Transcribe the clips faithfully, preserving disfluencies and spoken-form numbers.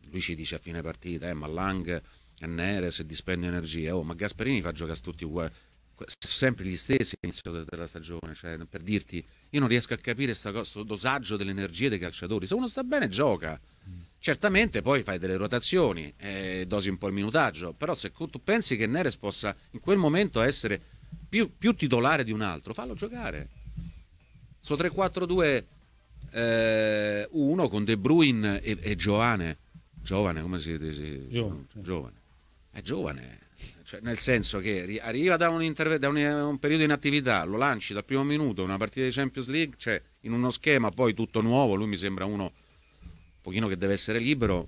lui ci dice a fine partita, eh, ma Lang e Neres dispende energia, oh, ma Gasperini fa giocare tutti uguali, sempre gli stessi all'inizio della stagione, cioè, per dirti, io non riesco a capire questo dosaggio delle energie dei calciatori. Se uno sta bene gioca, certamente poi fai delle rotazioni, eh, dosi un po' il minutaggio, però se tu pensi che Neres possa in quel momento essere più, più titolare di un altro, fallo giocare. Sto tre quattro due uno con De Bruyne e, e Giovane, giovane come si dice? Giovane, giovane. È giovane, cioè, nel senso che arriva da, un, interve- da un, un periodo in attività, lo lanci dal primo minuto, una partita di Champions League, cioè in uno schema poi tutto nuovo, lui mi sembra uno un pochino che deve essere libero,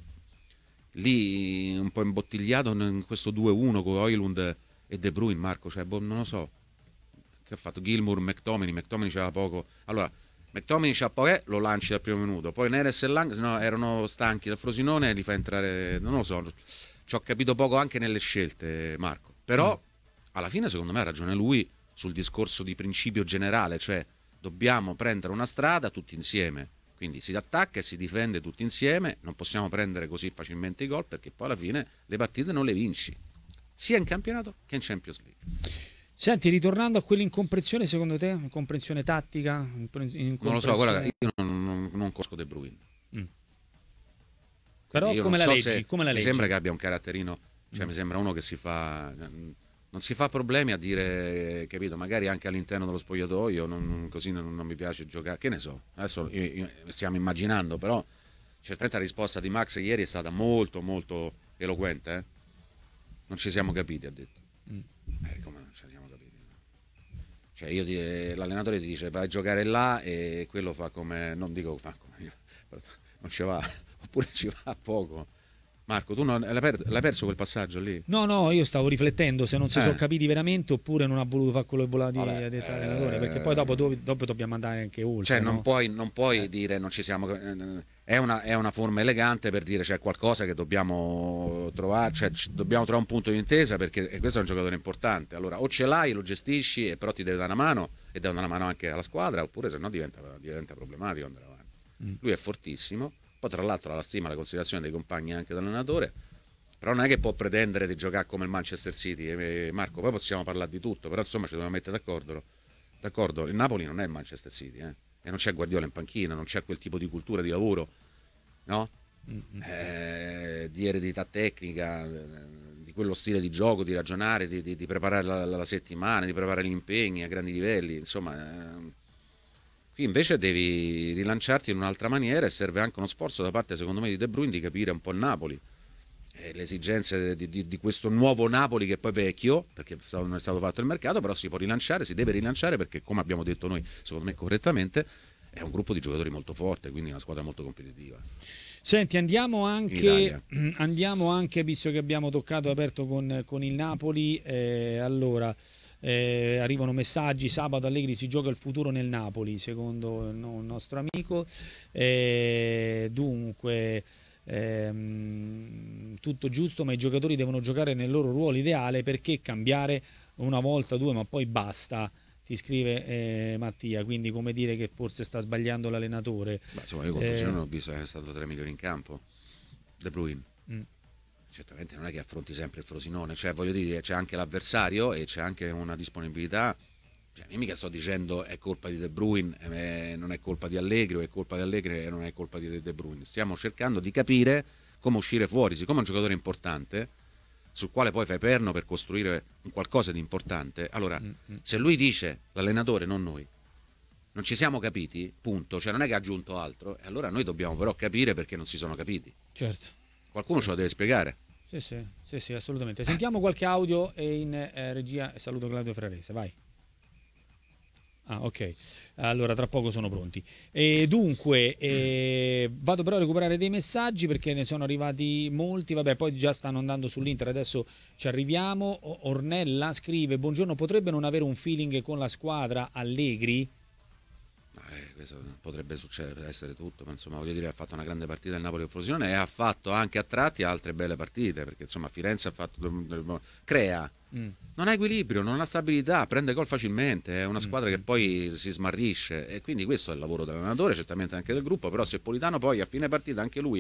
lì un po' imbottigliato in questo due uno con Højlund e De Bruyne, Marco, cioè boh, non lo so, che ha fatto Gilmour, McTominay, McTominay c'aveva poco, allora McTominay c'ha poco, eh, lo lanci dal primo minuto, poi Neres e Lang no, erano stanchi dal Frosinone, li fa entrare, non lo so, ci ho capito poco anche nelle scelte, Marco, però alla fine secondo me ha ragione lui sul discorso di principio generale, cioè dobbiamo prendere una strada tutti insieme, quindi si attacca e si difende tutti insieme, non possiamo prendere così facilmente i gol perché poi alla fine le partite non le vinci, sia in campionato che in Champions League. Senti, ritornando a quell'incomprensione, secondo te, incomprensione tattica? Incomprensione... Non lo so, guarda, io non, non, non conosco De Bruyne. Mm. Però come la, so leggi, come la leggi? Mi sembra che abbia un caratterino, cioè mm. mi sembra uno che si fa... non si fa problemi a dire, capito, magari anche all'interno dello spogliatoio, non, così non, non mi piace giocare, che ne so, adesso io, io, stiamo immaginando, però certamente la risposta di Max ieri è stata molto molto eloquente, eh? Non ci siamo capiti, ha detto. Mm. Eh, come non ci siamo capiti? Cioè io ti, l'allenatore ti dice vai a giocare là e quello fa come, non dico fa come io, non ci va, oppure ci va poco. Marco, tu non, l'hai, per, l'hai perso quel passaggio lì? No, no, io stavo riflettendo se non si eh. sono capiti veramente oppure non ha voluto fare quello che voleva dire, Vabbè, detto l'allenatore, eh, perché poi dopo, dopo, dopo dobbiamo andare anche oltre. Cioè no? non puoi, non puoi eh. dire non ci siamo... È una, è una forma elegante per dire c'è qualcosa che dobbiamo trovare, cioè dobbiamo trovare un punto di intesa perché questo è un giocatore importante. Allora o ce l'hai, lo gestisci e però ti deve dare una mano e deve dare una mano anche alla squadra, oppure se no diventa, diventa problematico andare avanti. Mm. Lui è fortissimo, poi tra l'altro ha la stima, la considerazione dei compagni anche dell'allenatore, però non è che può pretendere di giocare come il Manchester City. E Marco, poi possiamo parlare di tutto, però insomma ci dobbiamo mettere d'accordo. D'accordo, il Napoli non è il Manchester City, eh? E non c'è Guardiola in panchina, non c'è quel tipo di cultura di lavoro, no? Mm-hmm. Eh, di eredità tecnica, di quello stile di gioco, di ragionare, di, di, di preparare la, la settimana, di preparare gli impegni a grandi livelli, insomma. Eh, qui invece devi rilanciarti in un'altra maniera e serve anche uno sforzo da parte, secondo me, di De Bruyne di capire un po' il Napoli. Le esigenze di, di, di questo nuovo Napoli che poi è vecchio perché non è stato fatto il mercato, però si può rilanciare, si deve rilanciare perché come abbiamo detto noi secondo me correttamente è un gruppo di giocatori molto forte, quindi una squadra molto competitiva. Senti, andiamo anche andiamo anche visto che abbiamo toccato aperto con, con il Napoli, eh, allora eh, arrivano messaggi. Sabato Allegri si gioca il futuro nel Napoli secondo il nostro amico, eh, dunque Ehm, tutto giusto, ma i giocatori devono giocare nel loro ruolo ideale, perché cambiare una volta, due, ma poi basta, ti scrive eh, Mattia, quindi come dire che forse sta sbagliando l'allenatore. Beh, insomma, io con Frosinone eh, ho visto che è stato tra i migliori in campo De Bruyne. Mm. Certamente non è che affronti sempre il Frosinone, cioè voglio dire c'è anche l'avversario e c'è anche una disponibilità. Cioè, io mica sto dicendo è colpa di De Bruyne, eh, non è colpa di Allegri, o è colpa di Allegri e non è colpa di De Bruyne. Stiamo cercando di capire come uscire fuori, siccome è un giocatore importante, sul quale poi fai perno per costruire un qualcosa di importante. Allora, mm-hmm. se lui dice, l'allenatore, non noi, non ci siamo capiti, punto, cioè non è che ha aggiunto altro, e allora noi dobbiamo però capire perché non si sono capiti. Certo. Qualcuno ce lo deve spiegare. Sì, sì, sì, sì, assolutamente. Sentiamo qualche audio in eh, regia e saluto Claudio Frarese, vai. Ah, ok, allora tra poco sono pronti. E dunque eh, vado però a recuperare dei messaggi perché ne sono arrivati molti. Vabbè, poi già stanno andando sull'Inter, adesso ci arriviamo. Ornella scrive: buongiorno, potrebbe non avere un feeling con la squadra Allegri? Eh, questo potrebbe succedere, essere tutto, ma insomma voglio dire ha fatto una grande partita il Napoli con Frosinone e ha fatto anche a tratti altre belle partite, perché insomma Firenze ha fatto, crea, mm. non ha equilibrio, non ha stabilità, prende gol facilmente, è una squadra mm. che poi si smarrisce, e quindi questo è il lavoro dell'allenatore, certamente anche del gruppo, però se Politano poi a fine partita anche lui